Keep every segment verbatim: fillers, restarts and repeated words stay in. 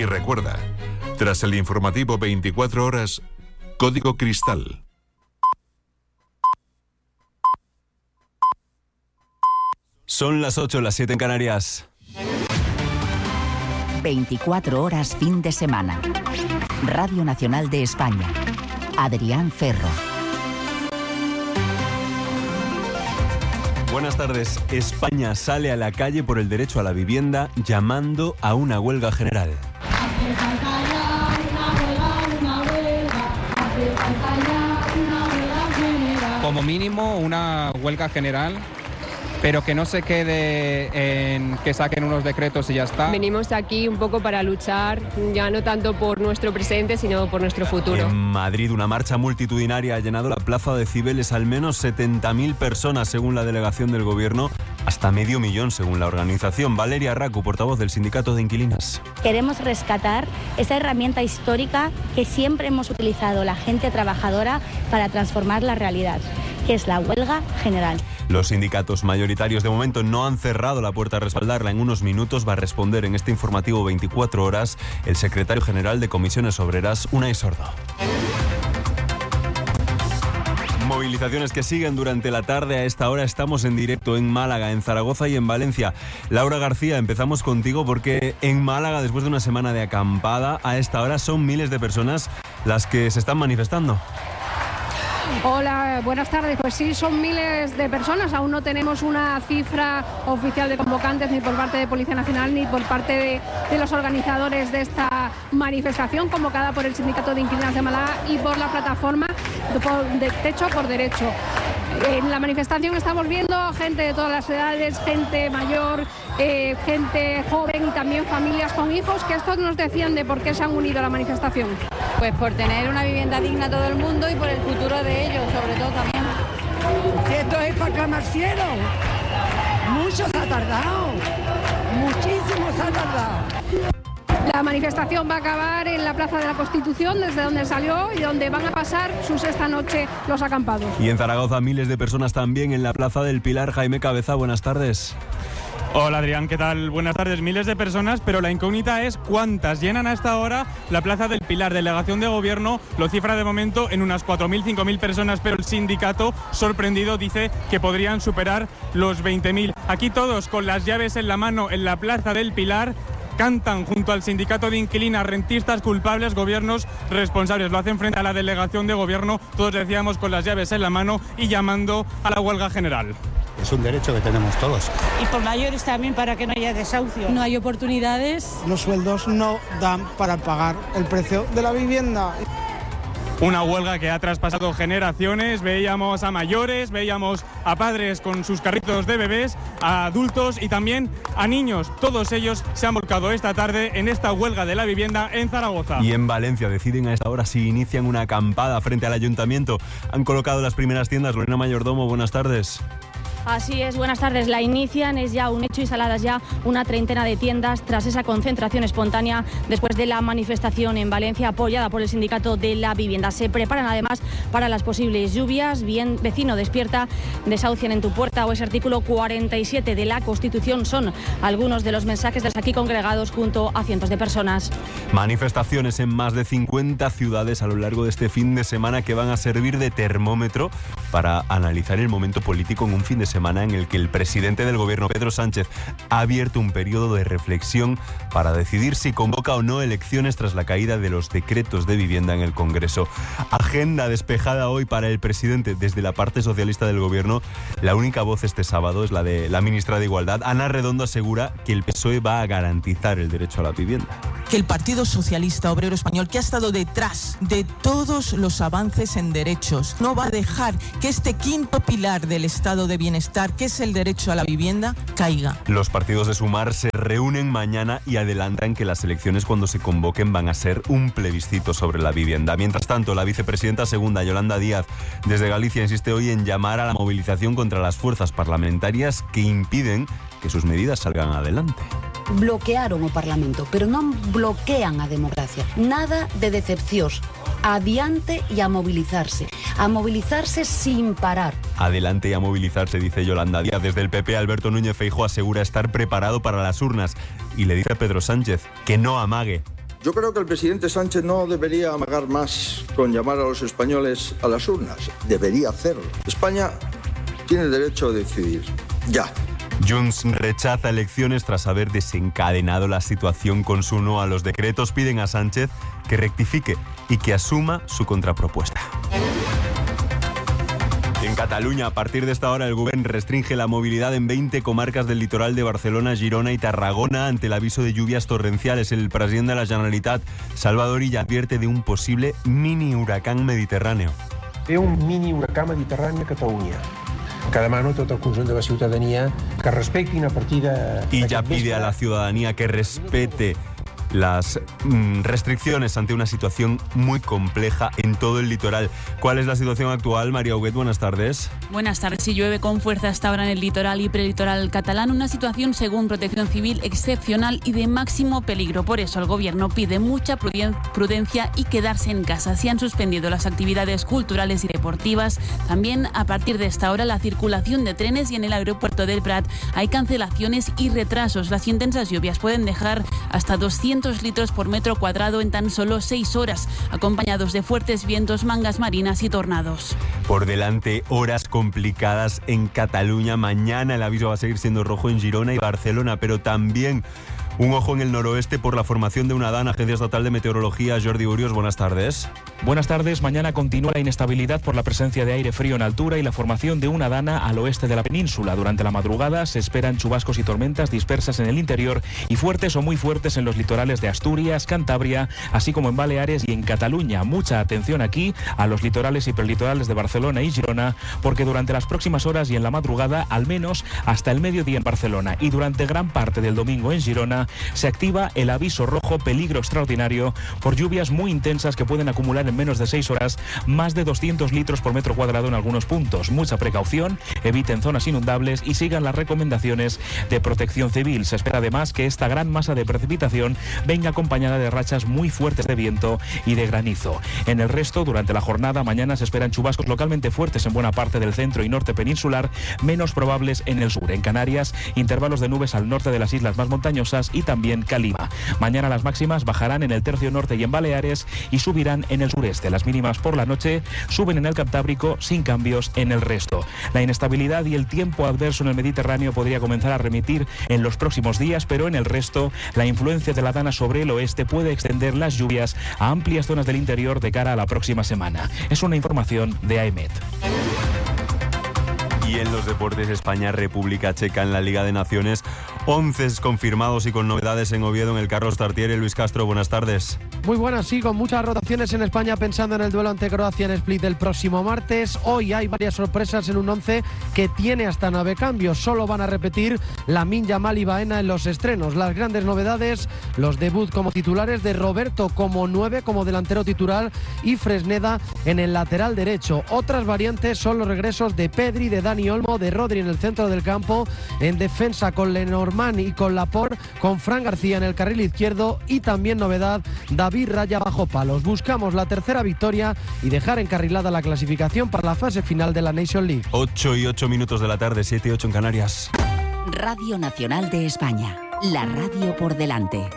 Y recuerda, tras el informativo veinticuatro horas, Código Cristal. Son las ocho, las siete en Canarias. veinticuatro horas fin de semana. Radio Nacional de España. Adrián Ferro. Buenas tardes. España sale a la calle por el derecho a la vivienda llamando a una huelga general. Como mínimo una huelga general, pero que no se quede en que saquen unos decretos y ya está. Venimos aquí un poco para luchar, ya no tanto por nuestro presente, sino por nuestro futuro. En Madrid, una marcha multitudinaria ha llenado la plaza de Cibeles. Al menos setenta mil personas, según la delegación del Gobierno, hasta medio millón, según la organización. Valeria Racu, portavoz del Sindicato de Inquilinas. Queremos rescatar esa herramienta histórica que siempre hemos utilizado la gente trabajadora para transformar la realidad, que es la huelga general. Los sindicatos mayoritarios de momento no han cerrado la puerta a respaldarla. En unos minutos va a responder en este informativo veinticuatro horas el secretario general de Comisiones Obreras, Unai Sordo. Movilizaciones que siguen durante la tarde. A esta hora estamos en directo en Málaga, en Zaragoza y en Valencia. Laura García, empezamos contigo porque en Málaga, después de una semana de acampada, a esta hora son miles de personas las que se están manifestando. Hola, buenas tardes. Pues sí, son miles de personas. Aún no tenemos una cifra oficial de convocantes ni por parte de Policía Nacional ni por parte de, de los organizadores de esta manifestación convocada por el Sindicato de Inquilinas de Málaga y por la plataforma de, de Techo por Derecho. En la manifestación estamos viendo gente de todas las edades, gente mayor, eh, gente joven y también familias con hijos, que estos nos decían de por qué se han unido a la manifestación. Pues por tener una vivienda digna a todo el mundo y por el futuro de ellos, sobre todo también. Esto es para clamar cielo. Mucho se ha tardado, muchísimo se ha tardado. La manifestación va a acabar en la Plaza de la Constitución, desde donde salió y donde van a pasar sus esta noche los acampados. Y en Zaragoza, miles de personas también en la Plaza del Pilar. Jaime Cabeza, buenas tardes. Hola Adrián, ¿qué tal? Buenas tardes. Miles de personas, pero la incógnita es cuántas llenan a esta hora la Plaza del Pilar. Delegación de Gobierno lo cifra de momento en unas cuatro mil, cinco mil personas, pero el sindicato, sorprendido, dice que podrían superar los veinte mil. Aquí todos con las llaves en la mano en la Plaza del Pilar cantan junto al sindicato de inquilinas, rentistas culpables, gobiernos responsables. Lo hacen frente a la delegación de Gobierno, todos decíamos con las llaves en la mano y llamando a la huelga general. Es un derecho que tenemos todos. Y por mayores también, para que no haya desahucio. No hay oportunidades. Los sueldos no dan para pagar el precio de la vivienda. Una huelga que ha traspasado generaciones. Veíamos a mayores, veíamos a padres con sus carritos de bebés, a adultos y también a niños. Todos ellos se han volcado esta tarde en esta huelga de la vivienda en Zaragoza. Y en Valencia deciden a esta hora si inician una acampada frente al ayuntamiento. Han colocado las primeras tiendas. Lorena Mayordomo, buenas tardes. Así es, buenas tardes. La inician, es ya un hecho, instaladas ya una treintena de tiendas tras esa concentración espontánea después de la manifestación en Valencia apoyada por el Sindicato de la Vivienda. Se preparan además para las posibles lluvias. Bien, vecino despierta, desahucian en tu puerta, o ese artículo cuarenta y siete de la Constitución son algunos de los mensajes de los aquí congregados junto a cientos de personas. Manifestaciones en más de cincuenta ciudades a lo largo de este fin de semana que van a servir de termómetro para analizar el momento político en un fin de semana semana en el que el presidente del Gobierno, Pedro Sánchez, ha abierto un periodo de reflexión para decidir si convoca o no elecciones tras la caída de los decretos de vivienda en el Congreso. Agenda despejada hoy para el presidente desde la parte socialista del Gobierno. La única voz este sábado es la de la ministra de Igualdad. Ana Redondo asegura que el P S O E va a garantizar el derecho a la vivienda. Que el Partido Socialista Obrero Español, que ha estado detrás de todos los avances en derechos, no va a dejar que este quinto pilar del Estado de Bienestar, que es el derecho a la vivienda, caiga. Los partidos de Sumar se reúnen mañana y adelantan que las elecciones, cuando se convoquen, van a ser un plebiscito sobre la vivienda. Mientras tanto, la vicepresidenta segunda, Yolanda Díaz, desde Galicia, insiste hoy en llamar a la movilización contra las fuerzas parlamentarias que impiden que sus medidas salgan adelante. Bloquearon o Parlamento, pero non bloquean a democracia. Nada de decepcións. Adiante e a movilizarse. A movilizarse sin parar. Adelante y a movilizarse, dice Yolanda Díaz. Desde el P P, Alberto Núñez Feijóo asegura estar preparado para las urnas y le dice a Pedro Sánchez que no amague, Yo creo que el presidente Sánchez no debería amagar más con llamar a los españoles a las urnas. Debería hacerlo. España tiene el derecho a decidir. Ya. Junts rechaza elecciones tras haber desencadenado la situación con su no a los decretos. Piden a Sánchez que rectifique y que asuma su contrapropuesta. En Cataluña, a partir de esta hora, el Gobierno restringe la movilidad en veinte comarcas del litoral de Barcelona, Girona y Tarragona ante el aviso de lluvias torrenciales. El presidente de la Generalitat, Salvador Illa, advierte de un posible mini huracán mediterráneo. Ve un mini huracán mediterrani a Catalunya. Que demano a tot el conjunt de la ciutadania que respectin a partir de... Illa pide a la ciudadanía que respete las mm, restricciones ante una situación muy compleja en todo el litoral. ¿Cuál es la situación actual? María Huguet, buenas tardes. Buenas tardes. Si llueve con fuerza hasta ahora en el litoral y prelitoral catalán, una situación, según Protección Civil, excepcional y de máximo peligro. Por eso el Gobierno pide mucha prudencia y quedarse en casa. Se han suspendido las actividades culturales y deportivas. También, a partir de esta hora, la circulación de trenes y en el aeropuerto del Prat hay cancelaciones y retrasos. Las intensas lluvias pueden dejar hasta doscientos litros por metro cuadrado en tan solo seis horas, acompañados de fuertes vientos, mangas marinas y tornados. Por delante, horas complicadas en Cataluña. Mañana el aviso va a seguir siendo rojo en Girona y Barcelona, pero también un ojo en el noroeste por la formación de una DAN. Agencia Estatal de Meteorología. Jordi Urios, buenas tardes. Buenas tardes. Mañana continúa la inestabilidad por la presencia de aire frío en altura y la formación de una dana al oeste de la península. Durante la madrugada se esperan chubascos y tormentas dispersas en el interior y fuertes o muy fuertes en los litorales de Asturias, Cantabria, así como en Baleares y en Cataluña. Mucha atención aquí a los litorales y prelitorales de Barcelona y Girona, porque durante las próximas horas y en la madrugada, al menos hasta el mediodía en Barcelona y durante gran parte del domingo en Girona, se activa el aviso rojo peligro extraordinario por lluvias muy intensas que pueden acumular en menos de seis horas más de doscientos litros por metro cuadrado en algunos puntos. Mucha precaución, eviten zonas inundables y sigan las recomendaciones de Protección Civil. Se espera además que esta gran masa de precipitación venga acompañada de rachas muy fuertes de viento y de granizo. En el resto, durante la jornada, mañana se esperan chubascos localmente fuertes en buena parte del centro y norte peninsular, menos probables en el sur. En Canarias, intervalos de nubes al norte de las islas más montañosas y también Calima. Mañana las máximas bajarán en el tercio norte y en Baleares y subirán en el sureste. Las mínimas por la noche suben en el Cantábrico sin cambios en el resto. La inestabilidad y el tiempo adverso en el Mediterráneo podría comenzar a remitir en los próximos días, pero en el resto la influencia de la dana sobre el oeste puede extender las lluvias a amplias zonas del interior de cara a la próxima semana. Es una información de AEMET. Y en los deportes, España, República Checa en la Liga de Naciones. once confirmados y con novedades en Oviedo en el Carlos Tartiere. Luis Castro, buenas tardes. Muy buenas, sí, con muchas rotaciones en España pensando en el duelo ante Croacia en Split el próximo martes. Hoy hay varias sorpresas en un once que tiene hasta nueve cambios. Solo van a repetir Lamine Yamal y Baena en los estrenos. Las grandes novedades, los debut como titulares de Roberto como nueve, como delantero titular, y Fresneda en el lateral derecho. Otras variantes son los regresos de Pedri, de Dani Olmo, de Rodri en el centro del campo, en defensa con Lenormand y con Laporte, con Fran García en el carril izquierdo y también novedad, David Raya bajo palos. Buscamos la tercera victoria y dejar encarrilada la clasificación para la fase final de la Nation League. ocho y ocho minutos de la tarde, siete y ocho en Canarias. Radio Nacional de España, la radio por delante.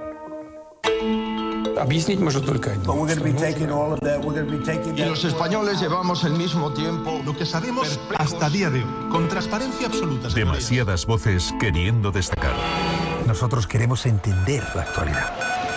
Y los españoles llevamos el mismo tiempo. Lo que sabemos hasta día de hoy, con transparencia absoluta. Demasiadas voces queriendo destacar. Nosotros queremos entender la actualidad.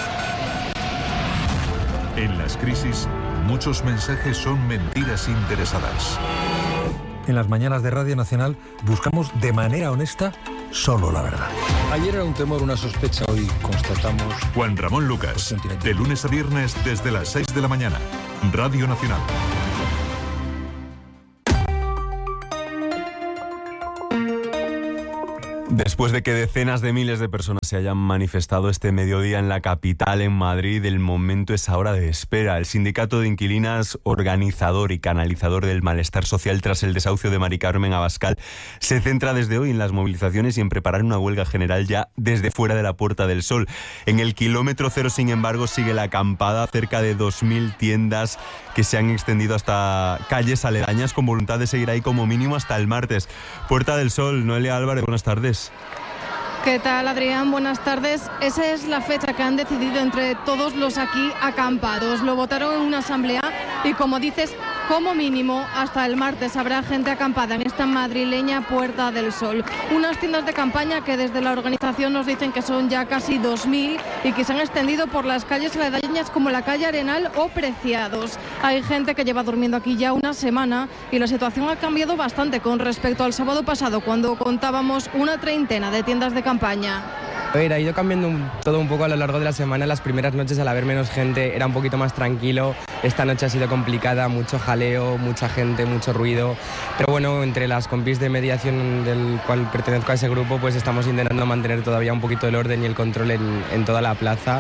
En las crisis, muchos mensajes son mentiras interesadas. En las mañanas de Radio Nacional buscamos de manera honesta solo la verdad. Ayer era un temor, una sospecha, hoy constatamos... Juan Ramón Lucas, de lunes a viernes desde las seis de la mañana. Radio Nacional. Después de que decenas de miles de personas se hayan manifestado este mediodía en la capital, en Madrid, el momento es ahora de espera. El sindicato de inquilinas, organizador y canalizador del malestar social tras el desahucio de Mari Carmen Abascal, se centra desde hoy en las movilizaciones y en preparar una huelga general ya desde fuera de la Puerta del Sol. En el kilómetro cero, sin embargo, sigue la acampada, cerca de dos mil tiendas que se han extendido hasta calles aledañas con voluntad de seguir ahí como mínimo hasta el martes. Puerta del Sol, Noelia Álvarez, buenas tardes. ¿Qué tal, Adrián? Buenas tardes. Esa es la fecha que han decidido entre todos los aquí acampados. Lo votaron en una asamblea y, como dices, como mínimo hasta el martes habrá gente acampada en esta madrileña Puerta del Sol. Unas tiendas de campaña que desde la organización nos dicen que son ya casi dos mil y que se han extendido por las calles aledañas como la calle Arenal o Preciados. Hay gente que lleva durmiendo aquí ya una semana y la situación ha cambiado bastante con respecto al sábado pasado, cuando contábamos una treintena de tiendas de campaña. A ver, ha ido cambiando un, todo un poco a lo largo de la semana. Las primeras noches, al haber menos gente, era un poquito más tranquilo. Esta noche ha sido complicada, mucho jaleo, mucha gente, mucho ruido. Pero bueno, entre las compis de mediación del cual pertenezco a ese grupo, pues estamos intentando mantener todavía un poquito el orden y el control en, en toda la plaza.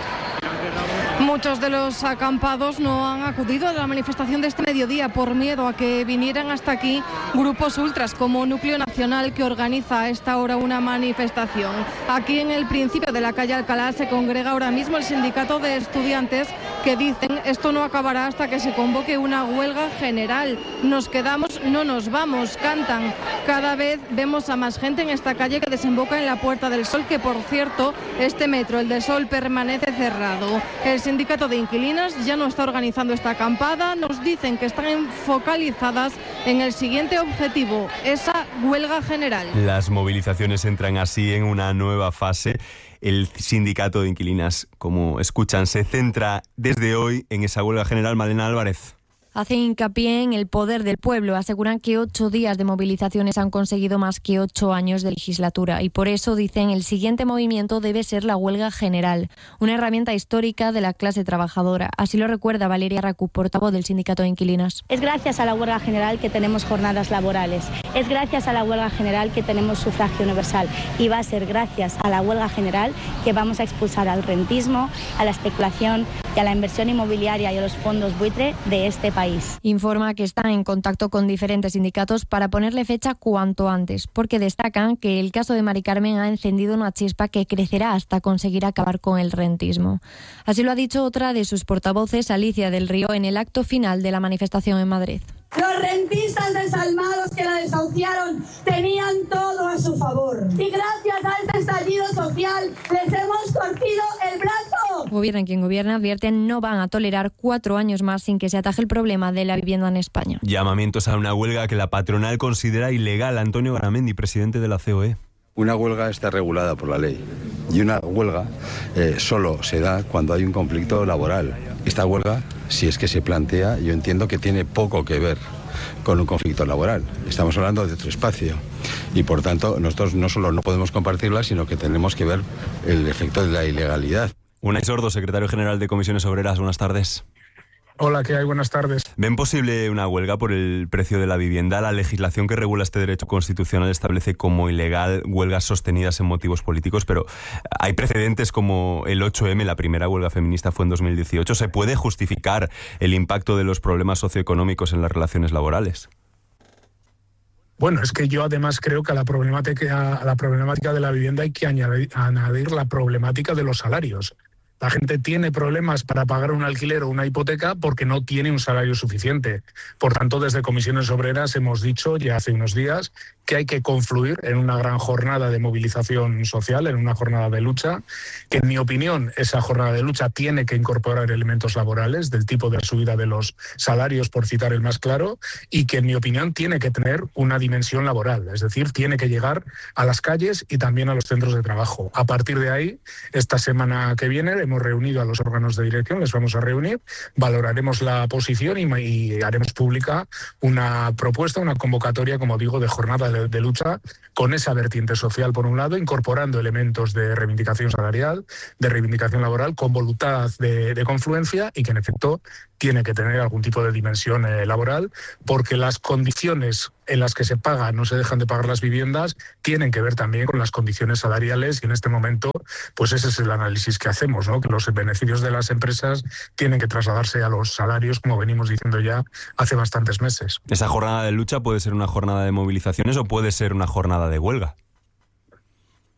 Muchos de los acampados no han acudido a la manifestación de este mediodía por miedo a que vinieran hasta aquí grupos ultras como Núcleo Nacional, que organiza a esta hora una manifestación. Aquí en el principio de la calle Alcalá se congrega ahora mismo el sindicato de estudiantes, que dicen esto no acabará hasta que se convoque una huelga general. Nos quedamos, no nos vamos, cantan. Cada vez vemos a más gente en esta calle que desemboca en la Puerta del Sol, que por cierto, este metro, el de Sol, permanece cerrado. El sindicato de inquilinas ya no está organizando esta acampada. Nos dicen que están focalizadas en el siguiente objetivo, esa huelga general. Las movilizaciones entran así en una nueva fase. El sindicato de inquilinas, como escuchan, se centra desde hoy en esa huelga general. Malena Álvarez. Hacen hincapié en el poder del pueblo. Aseguran que ocho días de movilizaciones han conseguido más que ocho años de legislatura y por eso, dicen, el siguiente movimiento debe ser la huelga general, una herramienta histórica de la clase trabajadora. Así lo recuerda Valeria Racu, portavoz del sindicato de inquilinas. Es gracias a la huelga general que tenemos jornadas laborales, es gracias a la huelga general que tenemos sufragio universal y va a ser gracias a la huelga general que vamos a expulsar al rentismo, a la especulación y a la inversión inmobiliaria y a los fondos buitre de este país. Informa que están en contacto con diferentes sindicatos para ponerle fecha cuanto antes, porque destacan que el caso de Mari Carmen ha encendido una chispa que crecerá hasta conseguir acabar con el rentismo. Así lo ha dicho otra de sus portavoces, Alicia del Río, en el acto final de la manifestación en Madrid. Los rentistas desalmados que la desahuciaron tenían todo a su favor. Y gracias a este estallido social les hemos torcido el brazo. Gobiernen quien gobierna, advierten, no van a tolerar cuatro años más sin que se ataje el problema de la vivienda en España. Llamamientos a una huelga que la patronal considera ilegal. Antonio Garamendi, presidente de la C O E. Una huelga está regulada por la ley y una huelga eh, solo se da cuando hay un conflicto laboral. Esta huelga, si es que se plantea, yo entiendo que tiene poco que ver con un conflicto laboral. Estamos hablando de otro espacio y, por tanto, nosotros no solo no podemos compartirla, sino que tenemos que ver el efecto de la ilegalidad. Unai Sordo, secretario general de Comisiones Obreras, buenas tardes. Hola, ¿qué hay? Buenas tardes. ¿Ven posible una huelga por el precio de la vivienda? La legislación que regula este derecho constitucional establece como ilegal huelgas sostenidas en motivos políticos, pero hay precedentes como el ocho eme, la primera huelga feminista fue en dos mil dieciocho. ¿Se puede justificar el impacto de los problemas socioeconómicos en las relaciones laborales? Bueno, es que yo además creo que a la problemática, a la problemática de la vivienda hay que añadir, añadir la problemática de los salarios. La gente tiene problemas para pagar un alquiler o una hipoteca porque no tiene un salario suficiente. Por tanto, desde Comisiones Obreras hemos dicho ya hace unos días que hay que confluir en una gran jornada de movilización social, en una jornada de lucha, que en mi opinión esa jornada de lucha tiene que incorporar elementos laborales del tipo de subida de los salarios, por citar el más claro, y que en mi opinión tiene que tener una dimensión laboral, es decir, tiene que llegar a las calles y también a los centros de trabajo. A partir de ahí, esta semana que viene hemos reunido a los órganos de dirección, les vamos a reunir, valoraremos la posición y, y haremos pública una propuesta, una convocatoria, como digo, de jornada de, de lucha con esa vertiente social por un lado, incorporando elementos de reivindicación salarial, de reivindicación laboral, con voluntad de, de confluencia y que en efecto tiene que tener algún tipo de dimensión eh, laboral, porque las condiciones en las que se pagan, no se dejan de pagar las viviendas, tienen que ver también con las condiciones salariales y en este momento, pues ese es el análisis que hacemos, ¿no? Que los beneficios de las empresas tienen que trasladarse a los salarios, como venimos diciendo ya hace bastantes meses. ¿Esa jornada de lucha puede ser una jornada de movilizaciones o puede ser una jornada de huelga?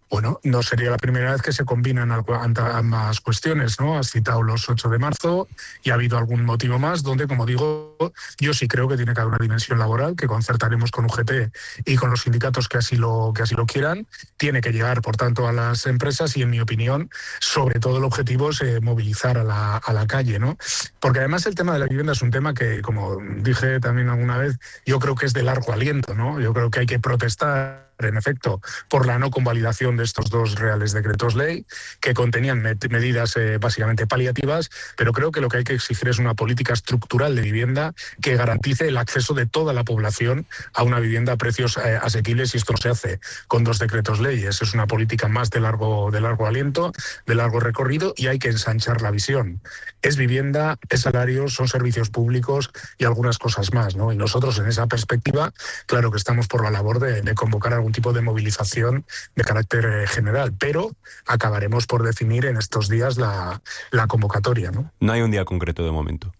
Bueno, no sería la primera vez que se combinan ambas cuestiones, ¿no? Has citado los ocho de marzo y ha habido algún motivo más donde, como digo, yo sí creo que tiene que haber una dimensión laboral que concertaremos con U G T y con los sindicatos que así lo, que así lo quieran. Tiene que llegar, por tanto, a las empresas y, en mi opinión, sobre todo el objetivo es eh, movilizar a la, a la calle, ¿no? Porque además el tema de la vivienda es un tema que, como dije también alguna vez, yo creo que es de largo aliento, ¿no? Yo creo que hay que protestar, en efecto, por la no convalidación de estos dos reales decretos ley, que contenían med- medidas eh, básicamente paliativas, pero creo que lo que hay que exigir es una política estructural de vivienda que garantice el acceso de toda la población a una vivienda a precios eh, asequibles, y esto no se hace con dos decretos leyes. Es una política más de largo, de largo aliento, de largo recorrido, y hay que ensanchar la visión. Es vivienda, es salarios, son servicios públicos y algunas cosas más, ¿no? Y nosotros, en esa perspectiva, claro que estamos por la labor de, de convocar algún tipo de movilización de carácter eh, general, pero acabaremos por definir en estos días la, la convocatoria, ¿no? No hay un día concreto de momento.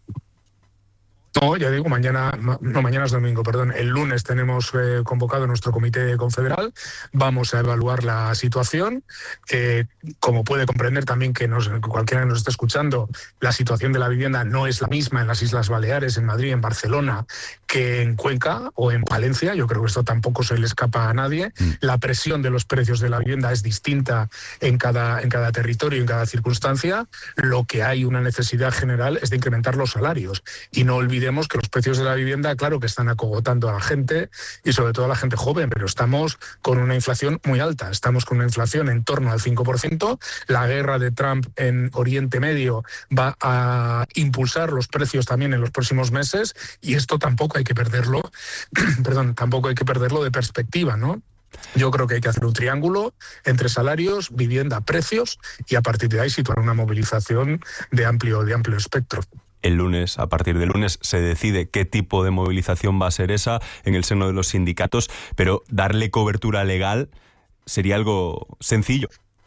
No, ya digo, mañana, no, mañana es domingo, perdón. El lunes tenemos eh, convocado nuestro comité confederal. Vamos a evaluar la situación. Eh, como puede comprender también que nos, cualquiera que nos esté escuchando, la situación de la vivienda no es la misma en las Islas Baleares, en Madrid, en Barcelona, que en Cuenca o en Palencia. Yo creo que esto tampoco se le escapa a nadie. Mm. La presión de los precios de la vivienda es distinta en cada, en cada territorio y en cada circunstancia. Lo que hay una necesidad general es de incrementar los salarios. Y no olvidemos que los precios de la vivienda, claro que están acogotando a la gente y sobre todo a la gente joven, pero estamos con una inflación muy alta. Estamos con una inflación en torno al cinco por ciento. La guerra de Trump en Oriente Medio va a impulsar los precios también en los próximos meses, y esto tampoco hay que perderlo, perdón, tampoco hay que perderlo de perspectiva, ¿no? Yo creo que hay que hacer un triángulo entre salarios, vivienda, precios, y a partir de ahí situar una movilización de amplio, de amplio espectro. El lunes, a partir del lunes, se decide qué tipo de movilización va a ser esa en el seno de los sindicatos, pero darle cobertura legal sería algo sencillo.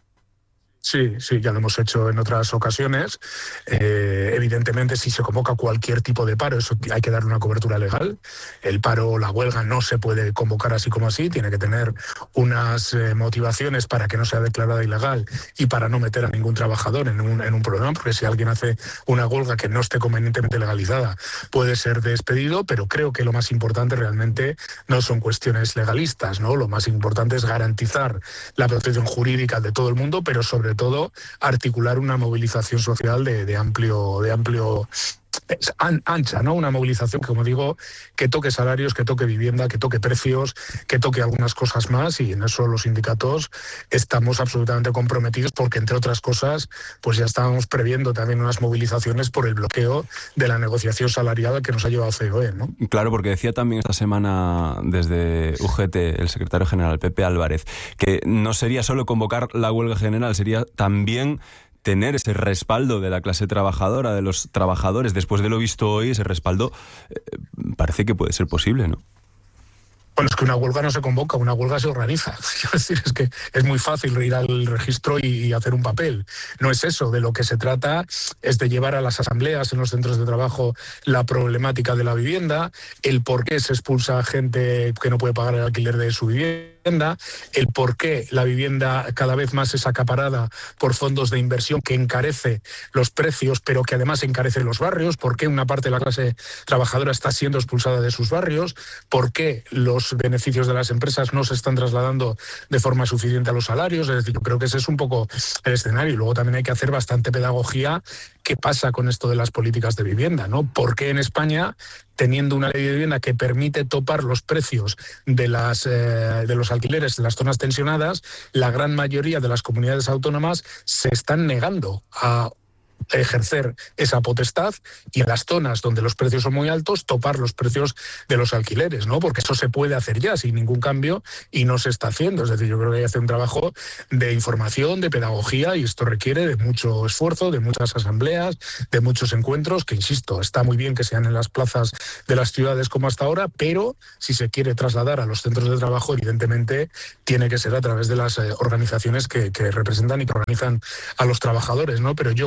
Sí, sí, ya lo hemos hecho en otras ocasiones. Eh, evidentemente, si se convoca cualquier tipo de paro, eso hay que darle una cobertura legal. El paro o la huelga no se puede convocar así como así, tiene que tener unas eh, motivaciones para que no sea declarada ilegal y para no meter a ningún trabajador en un, en un problema, porque si alguien hace una huelga que no esté convenientemente legalizada, puede ser despedido, pero creo que lo más importante realmente no son cuestiones legalistas, ¿no? Lo más importante es garantizar la protección jurídica de todo el mundo, pero sobre todo articular una movilización social de, de amplio de amplio ancha, ¿no? Una movilización, como digo, que toque salarios, que toque vivienda, que toque precios, que toque algunas cosas más, y en eso los sindicatos estamos absolutamente comprometidos, porque entre otras cosas pues ya estábamos previendo también unas movilizaciones por el bloqueo de la negociación salarial que nos ha llevado C O E, ¿no? Claro, porque decía también esta semana desde U G T el secretario general Pepe Álvarez que no sería solo convocar la huelga general, sería también tener ese respaldo de la clase trabajadora, de los trabajadores. Después de lo visto hoy, ese respaldo eh, parece que puede ser posible, ¿no? Bueno, es que una huelga no se convoca, una huelga se organiza. Quiero decir, es que es muy fácil ir al registro y hacer un papel. No es eso. De lo que se trata es de llevar a las asambleas en los centros de trabajo la problemática de la vivienda, el por qué se expulsa a gente que no puede pagar el alquiler de su vivienda, el por qué la vivienda cada vez más es acaparada por fondos de inversión que encarece los precios, pero que además encarece los barrios, por qué una parte de la clase trabajadora está siendo expulsada de sus barrios, por qué los beneficios de las empresas no se están trasladando de forma suficiente a los salarios. Es decir, yo creo que ese es un poco el escenario. Y luego también hay que hacer bastante pedagogía. ¿Qué pasa con esto de las políticas de vivienda, ¿no? ¿Por qué en España, teniendo una ley de vivienda que permite topar los precios de, las, eh, de los alquileres en las zonas tensionadas, la gran mayoría de las comunidades autónomas se están negando a ejercer esa potestad, y en las zonas donde los precios son muy altos, topar los precios de los alquileres, ¿no? Porque eso se puede hacer ya sin ningún cambio y no se está haciendo. Es decir, yo creo que hay que hacer un trabajo de información, de pedagogía, y esto requiere de mucho esfuerzo, de muchas asambleas, de muchos encuentros, que, insisto, está muy bien que sean en las plazas de las ciudades como hasta ahora, pero si se quiere trasladar a los centros de trabajo, evidentemente tiene que ser a través de las eh, organizaciones que, que representan y que organizan a los trabajadores, ¿no? Pero yo creo que sí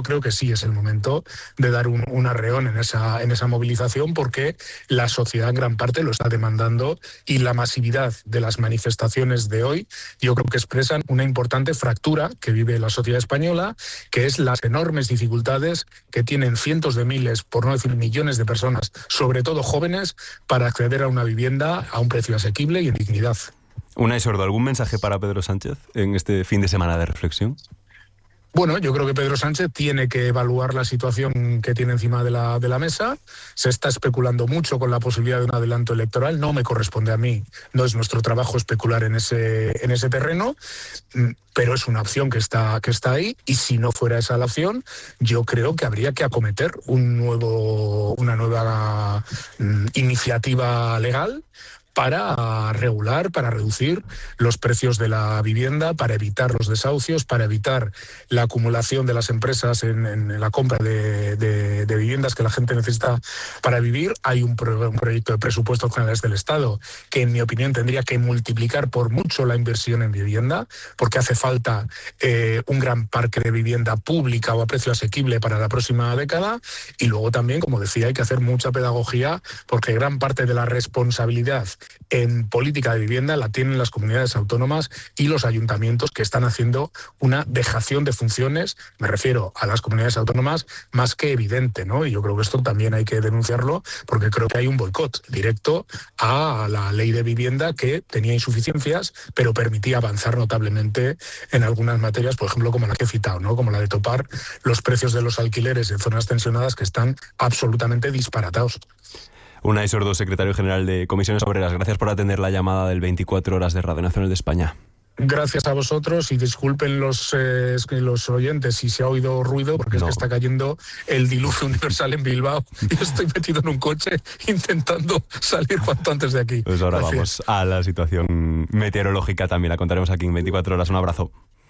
sí es el momento de dar un, un arreón en esa, en esa movilización, porque la sociedad en gran parte lo está demandando, y la masividad de las manifestaciones de hoy yo creo que expresan una importante fractura que vive la sociedad española, que es las enormes dificultades que tienen cientos de miles, por no decir millones de personas, sobre todo jóvenes, para acceder a una vivienda a un precio asequible y en dignidad. Unai Sordo, ¿algún mensaje para Pedro Sánchez en este fin de semana de reflexión? Bueno, yo creo que Pedro Sánchez tiene que evaluar la situación que tiene encima de la, de la mesa. Se está especulando mucho con la posibilidad de un adelanto electoral. No me corresponde a mí, no es nuestro trabajo especular en ese, en ese terreno, pero es una opción que está, que está ahí, y si no fuera esa la opción, yo creo que habría que acometer un nuevo, una nueva mm, iniciativa legal para regular, para reducir los precios de la vivienda, para evitar los desahucios, para evitar la acumulación de las empresas en, en la compra de, de, de viviendas que la gente necesita para vivir. Hay un, pro, un proyecto de presupuestos generales del Estado que, en mi opinión, tendría que multiplicar por mucho la inversión en vivienda, porque hace falta eh, un gran parque de vivienda pública o a precio asequible para la próxima década. Y luego también, como decía, hay que hacer mucha pedagogía, porque gran parte de la responsabilidad en política de vivienda la tienen las comunidades autónomas y los ayuntamientos, que están haciendo una dejación de funciones, me refiero a las comunidades autónomas, más que evidente, ¿no? Y yo creo que esto también hay que denunciarlo, porque creo que hay un boicot directo a la ley de vivienda, que tenía insuficiencias, pero permitía avanzar notablemente en algunas materias, por ejemplo, como la que he citado, ¿no? Como la de topar los precios de los alquileres en zonas tensionadas, que están absolutamente disparatados. Unai Sordo, secretario general de Comisiones Obreras, gracias por atender la llamada del veinticuatro horas de Radio Nacional de España. Gracias a vosotros, y disculpen los, eh, los oyentes si se ha oído ruido, porque no. Es que está cayendo el diluvio universal en Bilbao y estoy metido en un coche intentando salir cuanto antes de aquí. Pues ahora Gracias. Vamos a la situación meteorológica también, la contaremos aquí en veinticuatro horas. Un abrazo.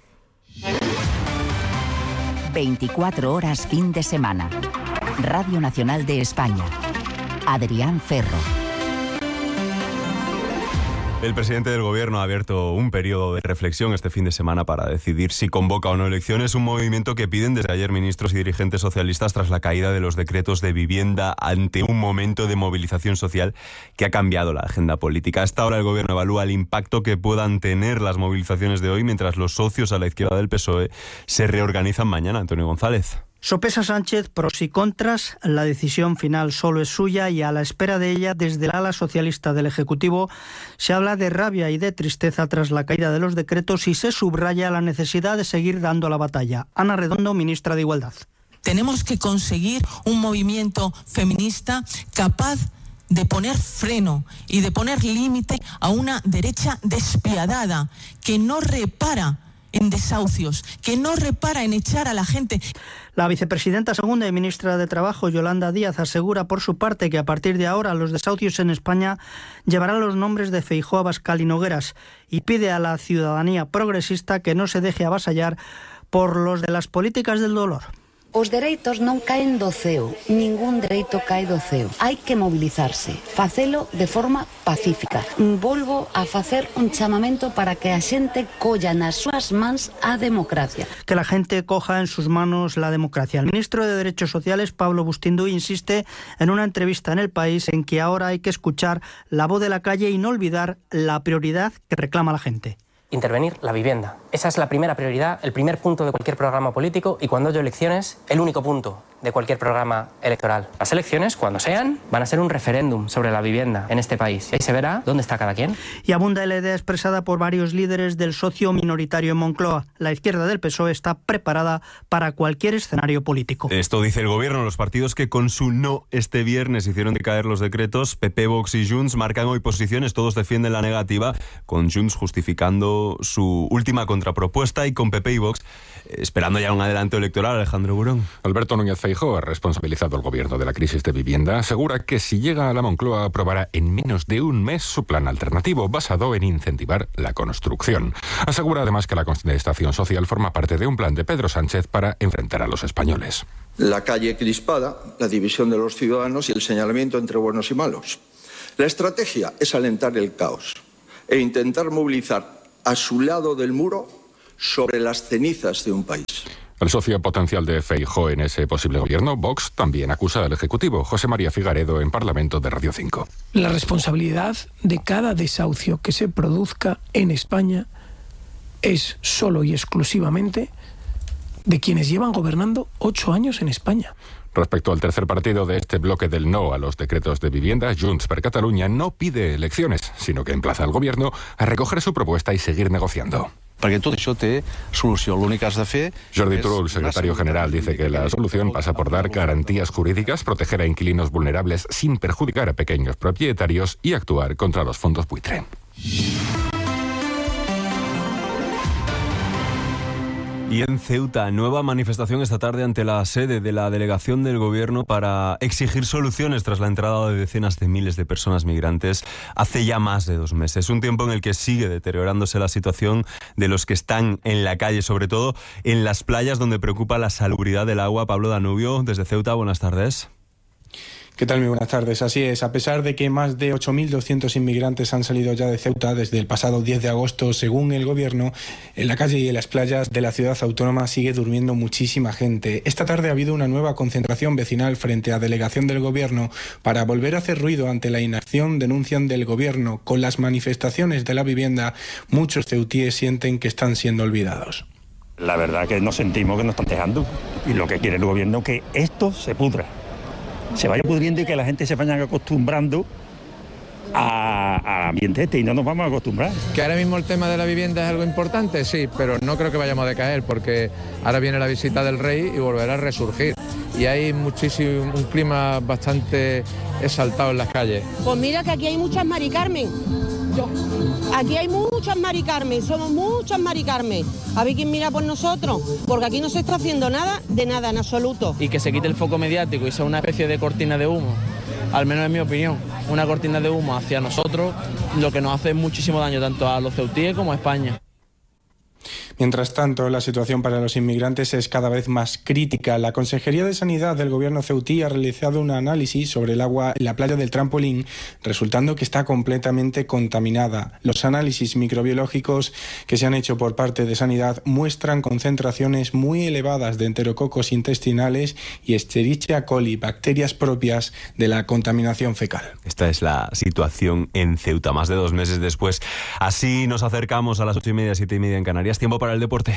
veinticuatro horas fin de semana. Radio Nacional de España. Adrián Ferro. El presidente del Gobierno ha abierto un periodo de reflexión este fin de semana para decidir si convoca o no elecciones, un movimiento que piden desde ayer ministros y dirigentes socialistas tras la caída de los decretos de vivienda, ante un momento de movilización social que ha cambiado la agenda política. Hasta ahora el Gobierno evalúa el impacto que puedan tener las movilizaciones de hoy, mientras los socios a la izquierda del P S O E se reorganizan mañana. Antonio González. Sopesa Sánchez pros y contras, la decisión final solo es suya, y a la espera de ella, desde el ala socialista del Ejecutivo, se habla de rabia y de tristeza tras la caída de los decretos, y se subraya la necesidad de seguir dando la batalla. Ana Redondo, ministra de Igualdad. Tenemos que conseguir un movimiento feminista capaz de poner freno y de poner límite a una derecha despiadada que no repara en desahucios, que no repara en echar a la gente. La vicepresidenta segunda y ministra de Trabajo, Yolanda Díaz, asegura por su parte que a partir de ahora los desahucios en España llevarán los nombres de Feijóo, Abascal y Nogueras, y pide a la ciudadanía progresista que no se deje avasallar por los de las políticas del dolor. Os dereitos non caen do ceo, ningún dereito cae do ceo. Hai que mobilizarse, facelo de forma pacífica. Volvo a facer un chamamento para que a xente colla nas súas mans a democracia. Que la gente coja en sus manos la democracia. El ministro de Derechos Sociales, Pablo Bustindu, insiste en una entrevista en El País en que ahora hay que escuchar la voz de la calle y no olvidar la prioridad que reclama la gente. Intervenir la vivienda. Esa es la primera prioridad, el primer punto de cualquier programa político, y cuando haya elecciones, el único punto de cualquier programa electoral. Las elecciones, cuando sean, van a ser un referéndum sobre la vivienda en este país, y ahí se verá dónde está cada quien. Y abunda la idea expresada por varios líderes del socio minoritario en Moncloa. La izquierda del P S O E está preparada para cualquier escenario político. Esto dice el Gobierno. Los partidos que con su no este viernes hicieron decaer los decretos, P P, Vox y Junts, marcan hoy posiciones. Todos defienden la negativa, con Junts justificando su última contrapropuesta y con P P y Vox esperando ya un adelanto electoral. Alejandro Burón. Alberto Núñez Feijóo ha responsabilizado al Gobierno de la crisis de vivienda. Asegura que si llega a la Moncloa aprobará en menos de un mes su plan alternativo basado en incentivar la construcción. Asegura además que la contestación social forma parte de un plan de Pedro Sánchez para enfrentar a los españoles. La calle crispada, la división de los ciudadanos y el señalamiento entre buenos y malos. La estrategia es alentar el caos e intentar movilizar a su lado del muro sobre las cenizas de un país. El socio potencial de Feijóo en ese posible gobierno, Vox, también acusa al Ejecutivo. José María Figaredo, en Parlamento de Radio cinco. La responsabilidad de cada desahucio que se produzca en España es solo y exclusivamente de quienes llevan gobernando ocho años en España. Respecto al tercer partido de este bloque del no a los decretos de vivienda, Junts per Catalunya no pide elecciones, sino que emplaza al gobierno a recoger su propuesta y seguir negociando. Perquè tot això té solució. L'únic que has de fer... Jordi Turull, secretario general, dice que la solución pasa por dar garantías jurídicas, proteger a inquilinos vulnerables sin perjudicar a pequeños propietarios y actuar contra los fondos buitre. Y en Ceuta, nueva manifestación esta tarde ante la sede de la delegación del gobierno para exigir soluciones tras la entrada de decenas de miles de personas migrantes hace ya más de dos meses. Un tiempo en el que sigue deteriorándose la situación de los que están en la calle, sobre todo en las playas donde preocupa la salubridad del agua. Pablo Danubio, desde Ceuta, buenas tardes. ¿Qué tal? Muy buenas tardes. Así es, a pesar de que más de ocho mil doscientos inmigrantes han salido ya de Ceuta desde el pasado diez de agosto, según el gobierno, en la calle y en las playas de la ciudad autónoma sigue durmiendo muchísima gente. Esta tarde ha habido una nueva concentración vecinal frente a delegación del gobierno para volver a hacer ruido ante la inacción, denuncian, del gobierno. Con las manifestaciones de la vivienda, muchos ceutíes sienten que están siendo olvidados. La verdad que nos sentimos que nos están dejando, y lo que quiere el gobierno es que esto se pudra. Se vaya pudriendo y que la gente se vaya acostumbrando a, al ambiente este, y no nos vamos a acostumbrar. Que ahora mismo el tema de la vivienda es algo importante, sí, pero no creo que vayamos a decaer, porque ahora viene la visita del rey y volverá a resurgir. Y hay muchísimo, un clima bastante exaltado en las calles. Pues mira que aquí hay muchas Mari Carmen. Aquí hay muchas Mari Carmen, somos muchas Mari Carmen. A ver quién mira por nosotros, porque aquí no se está haciendo nada, de nada en absoluto. Y que se quite el foco mediático y sea una especie de cortina de humo, al menos en mi opinión, una cortina de humo hacia nosotros, lo que nos hace muchísimo daño tanto a los ceutíes como a España. Mientras tanto, la situación para los inmigrantes es cada vez más crítica. La Consejería de Sanidad del gobierno ceutí ha realizado un análisis sobre el agua en la playa del Trampolín, resultando que está completamente contaminada. Los análisis microbiológicos que se han hecho por parte de Sanidad muestran concentraciones muy elevadas de enterococos intestinales y Escherichia coli, bacterias propias de la contaminación fecal. Esta es la situación en Ceuta, más de dos meses después. Así nos acercamos a las ocho y media, siete y media en Canarias. Tiempo para el deporte.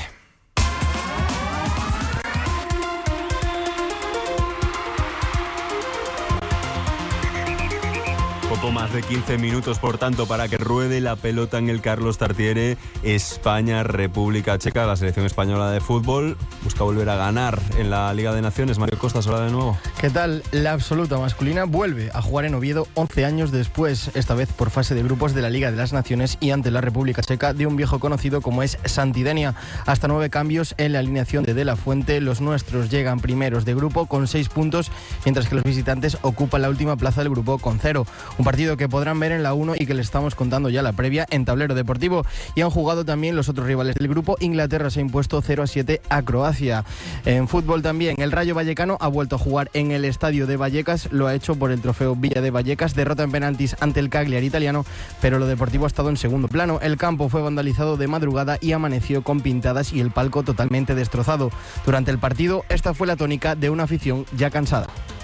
Poco más de quince minutos, por tanto, para que ruede la pelota en el Carlos Tartiere. España, República Checa, la selección española de fútbol busca volver a ganar en la Liga de Naciones. Mario Costas, hola de nuevo. ¿Qué tal? La absoluta masculina vuelve a jugar en Oviedo once años después, esta vez por fase de grupos de la Liga de las Naciones y ante la República Checa de un viejo conocido como es Santidenia. Hasta nueve cambios en la alineación de De La Fuente. Los nuestros llegan primeros de grupo con seis puntos, mientras que los visitantes ocupan la última plaza del grupo con cero. Un partido que podrán ver en la uno y que les estamos contando ya la previa en Tablero Deportivo. Y han jugado también los otros rivales del grupo. Inglaterra se ha impuesto cero a siete a Croacia. En fútbol también, el Rayo Vallecano ha vuelto a jugar en el estadio de Vallecas. Lo ha hecho por el trofeo Villa de Vallecas. Derrota en penaltis ante el Cagliari italiano, pero lo deportivo ha estado en segundo plano. El campo fue vandalizado de madrugada y amaneció con pintadas y el palco totalmente destrozado. Durante el partido, esta fue la tónica de una afición ya cansada.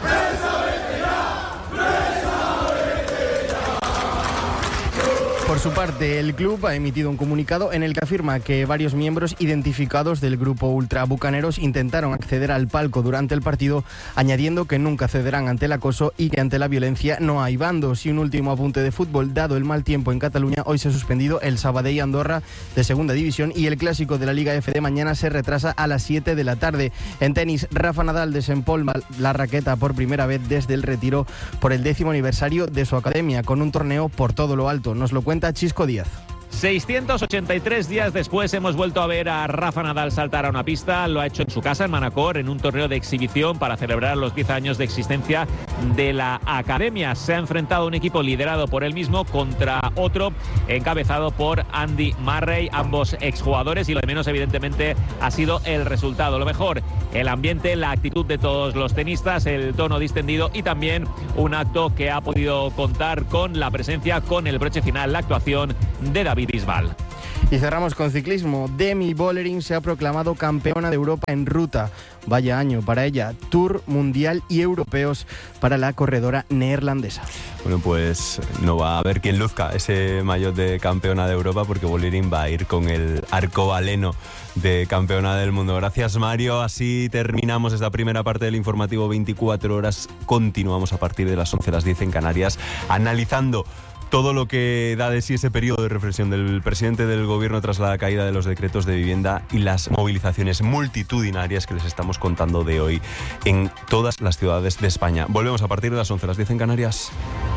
Por su parte, el club ha emitido un comunicado en el que afirma que varios miembros identificados del grupo Ultra Bucaneros intentaron acceder al palco durante el partido, añadiendo que nunca cederán ante el acoso y que ante la violencia no hay bandos. Y un último apunte de fútbol: dado el mal tiempo en Cataluña, hoy se ha suspendido el Sabadell Andorra de segunda división y el clásico de la Liga F de mañana se retrasa a las siete de la tarde. En tenis, Rafa Nadal desempolva la raqueta por primera vez desde el retiro por el décimo aniversario de su academia, con un torneo por todo lo alto. Nos lo cuenta Chisco Díaz. seiscientos ochenta y tres días después hemos vuelto a ver a Rafa Nadal saltar a una pista. Lo ha hecho en su casa, en Manacor, en un torneo de exhibición para celebrar los diez años de existencia de la academia. Se ha enfrentado a un equipo liderado por él mismo contra otro encabezado por Andy Murray, ambos exjugadores, y lo de menos evidentemente ha sido el resultado. Lo mejor, el ambiente, la actitud de todos los tenistas, el tono distendido y también un acto que ha podido contar con la presencia, con el broche final, la actuación de David Bisbal. Y cerramos con ciclismo. Demi Vollering se ha proclamado campeona de Europa en ruta. Vaya año para ella. Tour, mundial y europeos para la corredora neerlandesa. Bueno, pues no va a haber quien luzca ese maillot de campeona de Europa, porque Vollering va a ir con el arcobaleno de campeona del mundo. Gracias, Mario. Así terminamos esta primera parte del informativo veinticuatro horas. Continuamos a partir de las once, las diez en Canarias, analizando todo lo que da de sí ese periodo de reflexión del presidente del gobierno tras la caída de los decretos de vivienda y las movilizaciones multitudinarias que les estamos contando de hoy en todas las ciudades de España. Volvemos a partir de las once, las diez en Canarias.